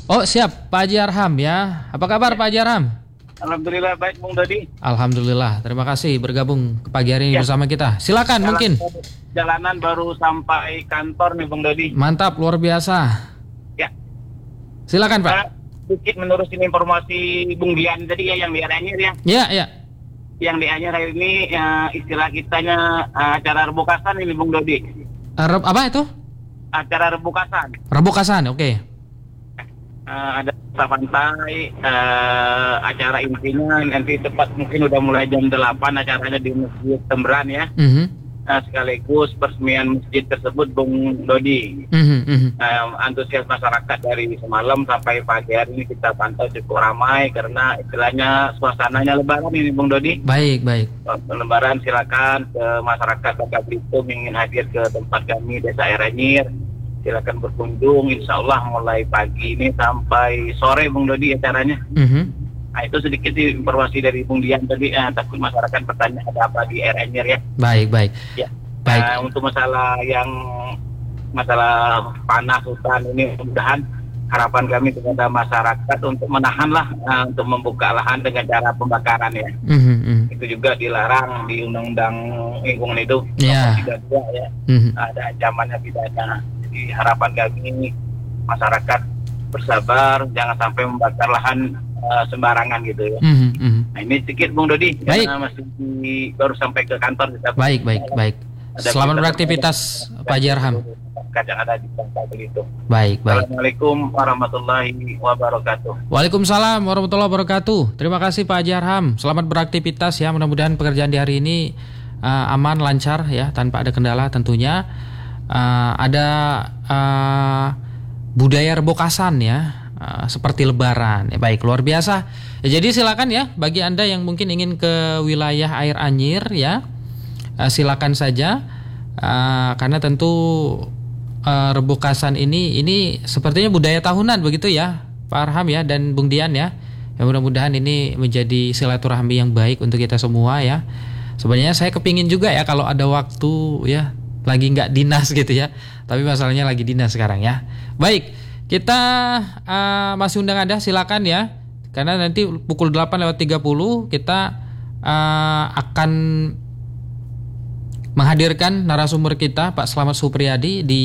Oh siap, Pak Haji Arham ya. Apa kabar Pak Haji Arham? Alhamdulillah baik Bung Dodi. Alhamdulillah, terima kasih bergabung ke pagi hari ini bersama kita. Silakan mungkin. Jalanan baru sampai kantor nih Bung Dodi. Mantap, luar biasa. Ya. Silakan Pak. Sedikit menerusin informasi Bung Dian tadi ya yang di Anyer ya. Iya, iya. Yang di Anyer hari ini istilah kitanya acara rebukasan ini Bung Dodi. Apa itu? Acara rebukasan. Rebukasan, oke. Ada pantai, acara intinya nanti tepat mungkin udah mulai jam 8 acaranya di Masjid Temberan ya. Sekaligus peresmian masjid tersebut Bung Dodi. Antusias masyarakat dari semalam sampai pagi hari ini kita pantau cukup ramai karena istilahnya suasananya lebaran ini Bung Dodi. Baik. Lebaran silakan ke masyarakat Bangka Belitung ingin hadir ke tempat kami Desa Eranyir. Silakan berkunjung, insya Allah mulai pagi ini sampai sore Bung Dodi acaranya. Nah itu sedikit informasi dari Bung Dian tadi. Takut masyarakat bertanya ada apa di Eranyir ya. Baik. Ya. Baik. Untuk masalah panas hutan ini, mudah-mudahan harapan kami kepada masyarakat untuk menahanlah, untuk membuka lahan dengan cara pembakaran ya. Itu juga dilarang di Undang-Undang Lingkungan Hidup nomor 32 ya. Ada ancamannya pidana. Jadi harapan kami masyarakat bersabar, jangan sampai membakar lahan sembarangan gitu ya. Nah ini sedikit Bung Dodi, karena masih baru sampai ke kantor. Baik. Selamat beraktivitas Pak Haji Arham. Yang ada di Bangka Belitung. Baik. Assalamualaikum warahmatullahi wabarakatuh. Waalaikumsalam warahmatullahi wabarakatuh. Terima kasih Pak Haji Arham. Selamat beraktivitas ya. Mudah-mudahan pekerjaan di hari ini aman, lancar ya, tanpa ada kendala tentunya. Ada budaya rebokasan ya, seperti lebaran ya. Baik, luar biasa ya, jadi silakan ya bagi Anda yang mungkin ingin ke wilayah Air Anyir ya, silakan saja, karena tentu rebokasan ini sepertinya budaya tahunan begitu ya Pak Arham ya dan Bung Dian ya. Ya mudah-mudahan ini menjadi silaturahmi yang baik untuk kita semua ya. Sebenarnya saya kepingin juga ya kalau ada waktu ya, lagi nggak dinas gitu ya, tapi masalahnya lagi dinas sekarang ya. Baik, kita masih undang Anda, silakan ya, karena nanti pukul 8:30 kita akan menghadirkan narasumber kita Pak Slamet Supriyadi di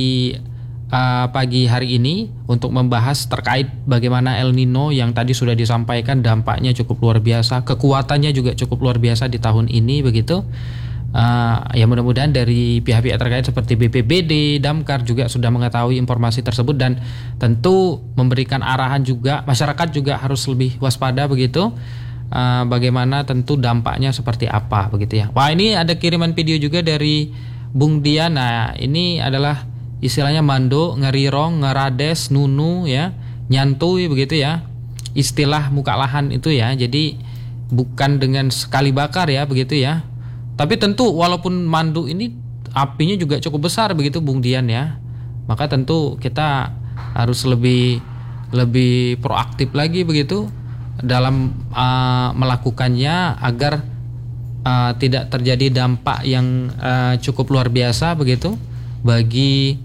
pagi hari ini untuk membahas terkait bagaimana El Nino yang tadi sudah disampaikan dampaknya cukup luar biasa, kekuatannya juga cukup luar biasa di tahun ini begitu. Ya mudah-mudahan dari pihak-pihak terkait seperti BPBD, Damkar juga sudah mengetahui informasi tersebut dan tentu memberikan arahan juga, masyarakat juga harus lebih waspada begitu, bagaimana tentu dampaknya seperti apa begitu ya. Wah, ini ada kiriman video juga dari Bung Dian. Nah ini adalah istilahnya mando, ngerirong, ngerades, nunu ya, nyantui begitu ya, istilah muka lahan itu ya. Jadi bukan dengan sekali bakar ya begitu ya. Tapi tentu walaupun mandu ini apinya juga cukup besar begitu Bung Dian ya. Maka tentu kita harus lebih proaktif lagi begitu dalam melakukannya agar tidak terjadi dampak yang cukup luar biasa begitu bagi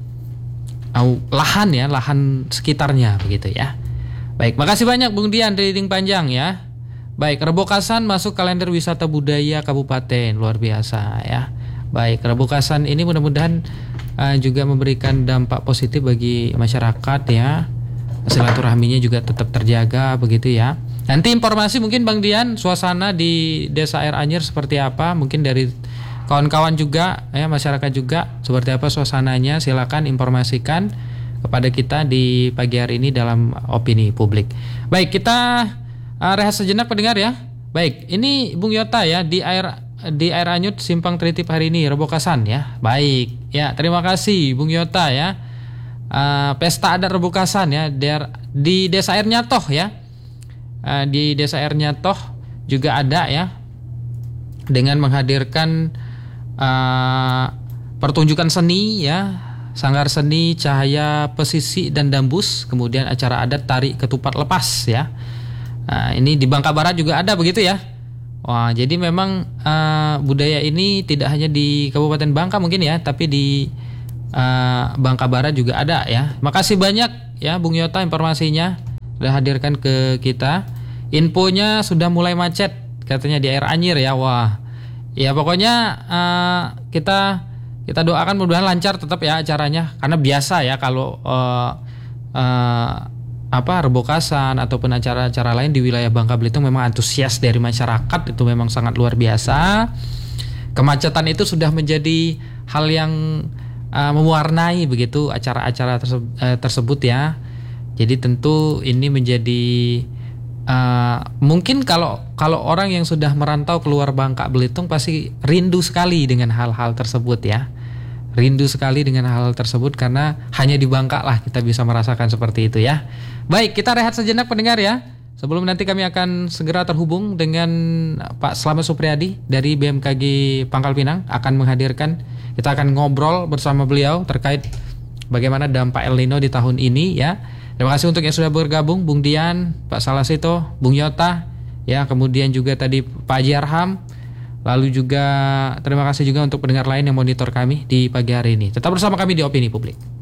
lahan ya, lahan sekitarnya begitu ya. Baik, makasih banyak Bung Dian dari Ding Panjang ya. Baik, rebokasan masuk kalender wisata budaya kabupaten, luar biasa ya. Baik, rebokasan ini mudah-mudahan juga memberikan dampak positif bagi masyarakat ya. Silaturahminya juga tetap terjaga begitu ya. Nanti informasi mungkin Bang Dian, suasana di Desa Air Anyir seperti apa, mungkin dari kawan-kawan juga ya, masyarakat juga seperti apa suasananya, silakan informasikan kepada kita di pagi hari ini dalam opini publik. Baik, kita rehat sejenak pendengar ya. Baik, ini Bung Yota ya di Air Anyut Simpang Tritip hari ini rebokasan ya. Baik, ya terima kasih Bung Yota ya. Pesta adat rebokasan ya di Desa Air Nyatoh ya. Di Desa Air Nyatoh juga ada ya, dengan menghadirkan pertunjukan seni ya, sanggar seni, cahaya pesisi dan dambus, kemudian acara adat tari ketupat lepas ya. Nah, ini di Bangka Barat juga ada begitu ya. Wah, jadi memang budaya ini tidak hanya di Kabupaten Bangka mungkin ya, tapi di Bangka Barat juga ada ya. Makasih banyak ya Bung Yota informasinya. sudah hadirkan ke kita. Infonya sudah mulai macet katanya di Air Anyar ya. Wah. Ya pokoknya kita doakan mudah-mudahan lancar tetap ya acaranya, karena biasa ya kalau rebokasan ataupun acara-acara lain di wilayah Bangka Belitung memang antusias dari masyarakat itu memang sangat luar biasa. Kemacetan itu sudah menjadi hal yang mewarnai begitu acara-acara tersebut ya. Jadi tentu ini menjadi mungkin kalau orang yang sudah merantau keluar Bangka Belitung pasti rindu sekali dengan hal-hal tersebut ya. Rindu sekali dengan hal tersebut karena hanya di Bangka lah kita bisa merasakan seperti itu ya. Baik, kita rehat sejenak pendengar ya. Sebelum nanti kami akan segera terhubung dengan Pak Slamet Supriyadi dari BMKG Pangkal Pinang akan menghadirkan, kita akan ngobrol bersama beliau terkait bagaimana dampak El Nino di tahun ini ya. Terima kasih untuk yang sudah bergabung, Bung Dian, Pak Salasito, Bung Yota ya, kemudian juga tadi Pak Haji Arham. Lalu juga terima kasih juga untuk pendengar lain yang monitor kami di pagi hari ini. Tetap bersama kami di Opini Publik.